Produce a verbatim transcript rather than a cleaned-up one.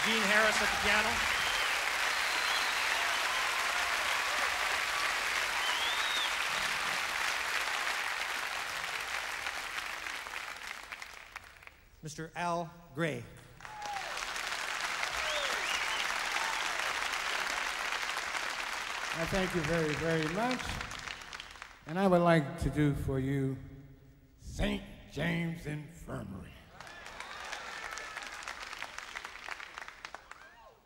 Gene Harris at the piano. Mister Al Gray. I thank you very, very much. And I would like to do for you Saint James Infirmary.